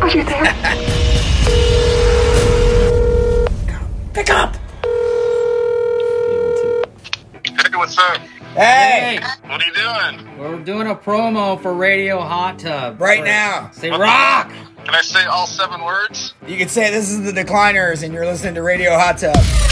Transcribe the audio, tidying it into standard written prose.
Are you there? Pick up! Hey, what's up? Hey! What are you doing? We're doing a promo for Radio Hot Tub. Right now. Say rock! Can I say all 7 words? You could say this is the Decliners and you're listening to Radio Hot Tub.